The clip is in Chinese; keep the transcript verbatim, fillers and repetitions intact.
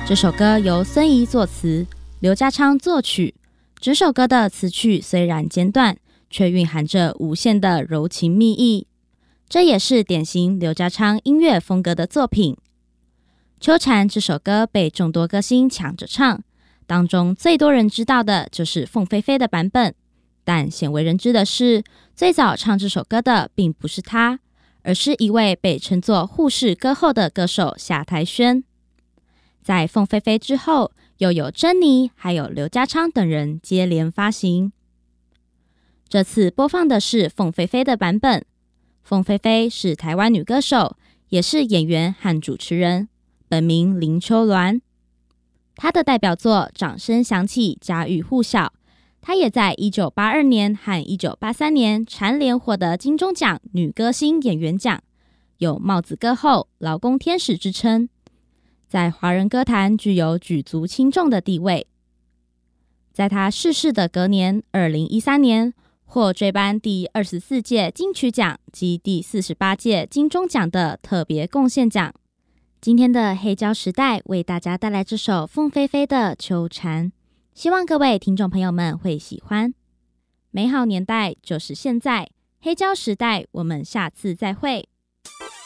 这首歌由孙怡作词，刘家昌作曲。整首歌的词曲虽然简短，却蕴含着无限的柔情蜜意，这也是典型刘家昌音乐风格的作品。秋蝉这首歌被众多歌星抢着唱，当中最多人知道的就是凤飞飞的版本，但鲜为人知的是，最早唱这首歌的并不是他，而是一位被称作护士歌后的歌手夏台轩。在凤飞飞之后，又有珍妮还有刘家昌等人接连发行。这次播放的是凤飞飞的版本。凤飞飞是台湾女歌手，也是演员和主持人，本名林秋鸾。她的代表作《掌声响起》家喻户晓，她也在一九八二年和一九八三年蝉联获得金钟奖女歌星演员奖，有帽子歌后、劳工天使之称，在华人歌坛具有举足轻重的地位。在她逝世的隔年二零一三年，获追颁第二十四届金曲奖及第四十八届金钟奖的特别贡献奖。今天的黑胶时代为大家带来这首凤飞飞的《秋蝉》，希望各位听众朋友们会喜欢。美好年代就是现在，黑胶时代，我们下次再会。